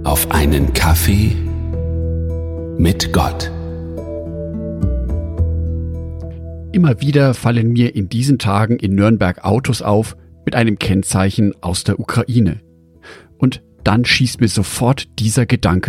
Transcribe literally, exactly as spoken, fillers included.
auf einen Kaffee mit Gott. Immer wieder fallen mir in diesen Tagen in Nürnberg Autos auf mit einem Kennzeichen aus der Ukraine. Und dann schießt mir sofort dieser Gedanke